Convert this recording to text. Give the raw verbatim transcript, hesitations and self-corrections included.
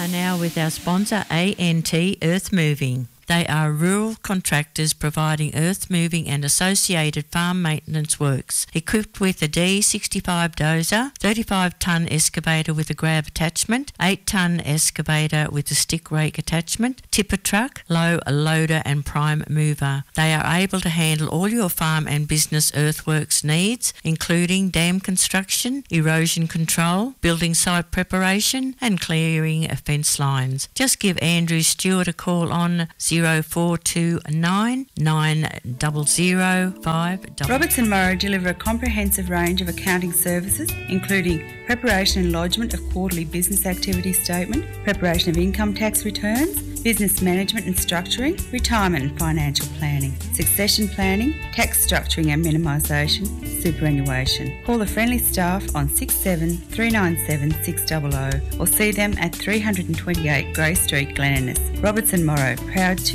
are now with our sponsor, A N T Earth Moving. They are rural contractors providing earth moving and associated farm maintenance works. Equipped with a D sixty-five dozer, thirty-five tonne excavator with a grab attachment, eight tonne excavator with a stick rake attachment, tipper truck, low loader and prime mover. They are able to handle all your farm and business earthworks needs, including dam construction, erosion control, building site preparation and clearing of fence lines. Just give Andrew Stewart a call on zero four two nine nine zero zero five. Roberts and Morrow deliver a comprehensive range of accounting services, including preparation and lodgement of quarterly business activity statement, preparation of income tax returns, business management and structuring, retirement and financial planning, succession planning, tax structuring and minimisation, superannuation. Call the friendly staff on six seven three nine seven six zero zero or see them at three twenty-eight Grey Street, Glen Innes. Roberts and Morrow, proud